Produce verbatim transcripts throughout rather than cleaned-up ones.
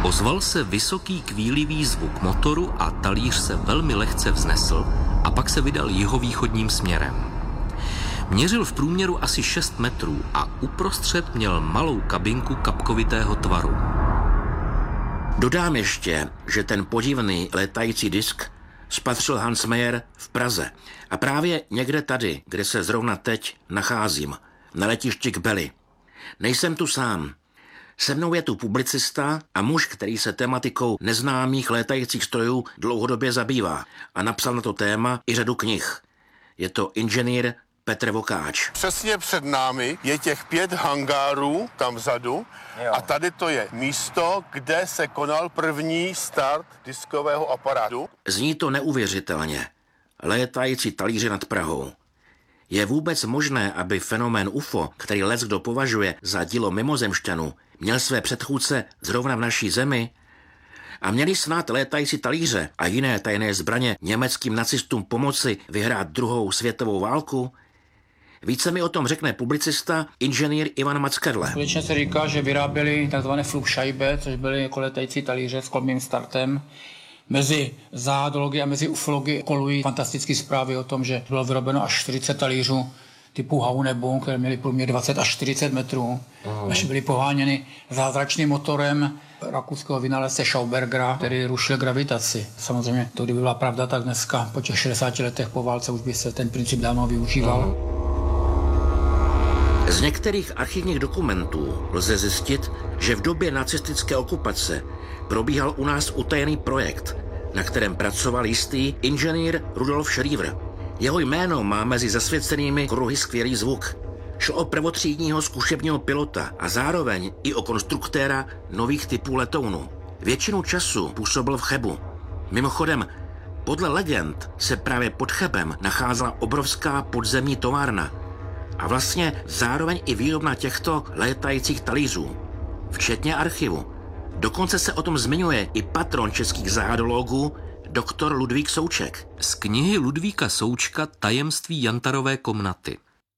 Ozval se vysoký kvílivý zvuk motoru a talíř se velmi lehce vznesl a pak se vydal jihovýchodním směrem. Měřil v průměru asi šest metrů a uprostřed měl malou kabinku kapkovitého tvaru. Dodám ještě, že ten podivný létající disk spatřil Hans Meyer v Praze a právě někde tady, kde se zrovna teď nacházím, na letišti Kbely. Nejsem tu sám. Se mnou je tu publicista a muž, který se tematikou neznámých létajících strojů dlouhodobě zabývá a napsal na to téma i řadu knih. Je to inženýr Petr Vokáč. Přesně před námi je těch pět hangárů tam vzadu jo. A tady to je místo, kde se konal první start diskového aparátu. Zní to neuvěřitelně. Létající talíře nad Prahou. Je vůbec možné, aby fenomén U F O, který leckdo považuje za dílo mimozemšťanů, měl své předchůdce zrovna v naší zemi? A měli snad létající talíře a jiné tajné zbraně německým nacistům pomoci vyhrát druhou světovou válku? Více mi o tom řekne publicista, inženýr Ivan Mackerle. Skutečně se říká, že vyráběli tzv. Flugscheibe, což byly jako létající talíře s kolmým startem. Mezi záhadology a mezi ufology kolují fantastické zprávy o tom, že bylo vyrobeno až čtyřicet talířů typu Haunebu, které měly průměr dvacet až čtyřicet metrů. Až byly poháněny zázračným motorem rakouského vynálezce Schaubergera, který rušil gravitaci. Samozřejmě to, kdyby byla pravda, tak dneska po těch šedesáti letech po válce už by se ten princip dávno využíval. Z některých archivních dokumentů lze zjistit, že v době nacistické okupace probíhal u nás utajený projekt, na kterém pracoval jistý inženýr Rudolf Schriever. Jeho jméno má mezi zasvěcenými kruhy skvělý zvuk. Šlo o prvotřídního zkušebního pilota a zároveň i o konstruktéra nových typů letounů. Většinu času působil v Chebu. Mimochodem, podle legend se právě pod Chebem nacházela obrovská podzemní továrna a vlastně zároveň i výrobna těchto létajících talířů, včetně archivu. Dokonce se o tom zmiňuje i patron českých záhadologů, doktor Ludvík Souček. Z knihy Ludvíka Součka Tajemství Jantarové komnaty.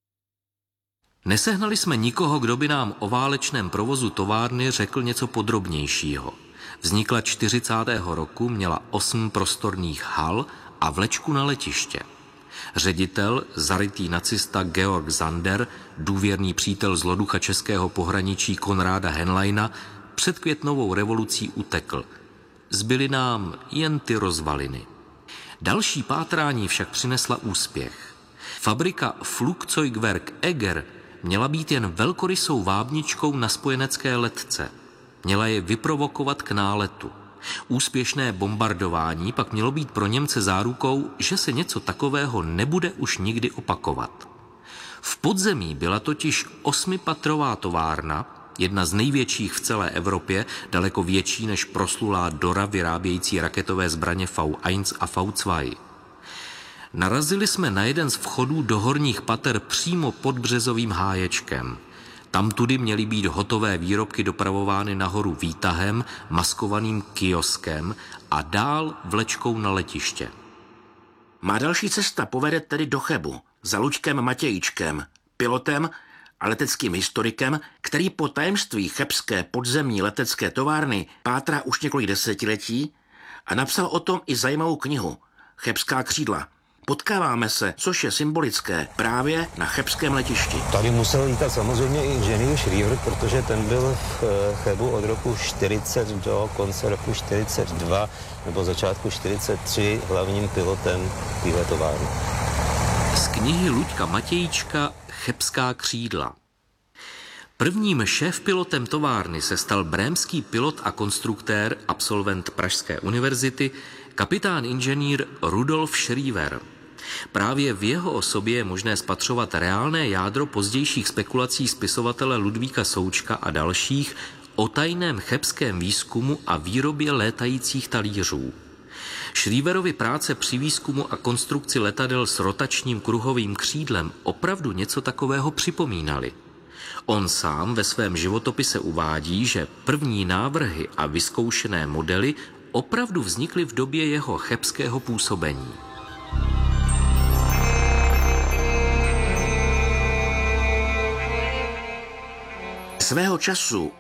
Nesehnali jsme nikoho, kdo by nám o válečném provozu továrny řekl něco podrobnějšího. Vznikla čtyřicátého roku, měla osm prostorných hal a vlečku na letiště. Ředitel, zarytý nacista Georg Zander, důvěrný přítel zloducha českého pohraničí Konráda Henleina, před květnovou revolucí utekl. Zbyly nám jen ty rozvaliny. Další pátrání však přinesla úspěch. Fabrika Flugzeugwerk Eger měla být jen velkorysou vábničkou na spojenecké letce. Měla je vyprovokovat k náletu. Úspěšné bombardování pak mělo být pro Němce zárukou, že se něco takového nebude už nikdy opakovat. V podzemí byla totiž osmipatrová továrna, jedna z největších v celé Evropě, daleko větší než proslulá Dora vyrábějící raketové zbraně V jedna a V dva. Narazili jsme na jeden z vchodů do horních pater přímo pod březovým háječkem. Tamtudy měly být hotové výrobky dopravovány nahoru výtahem, maskovaným kioskem a dál vlečkou na letiště. Má další cesta povede tedy do Chebu, za Luďkem Matějíčkem, pilotem a leteckým historikem, který po tajemství chebské podzemní letecké továrny pátrá už několik desetiletí a napsal o tom i zajímavou knihu Chebská křídla. Potkáváme se, což je symbolické, právě na chebském letišti. Tady musel lítat samozřejmě i inženýr Schriever, protože ten byl v Chebu od roku čtyřicet do konce roku čtyřicet dva nebo začátku čtyřicet tři hlavním pilotem téhle továrny. Z knihy Luďka Matějíčka Chebská křídla. Prvním šéfpilotem továrny se stal brémský pilot a konstruktér, absolvent Pražské univerzity, kapitán inženýr Rudolf Schriever. Právě v jeho osobě je možné spatřovat reálné jádro pozdějších spekulací spisovatele Ludvíka Součka a dalších o tajném chebském výzkumu a výrobě létajících talířů. Schrieverovy práce při výzkumu a konstrukci letadel s rotačním kruhovým křídlem opravdu něco takového připomínaly. On sám ve svém životopise uvádí, že první návrhy a vyzkoušené modely opravdu vznikly v době jeho chebského působení. Svého času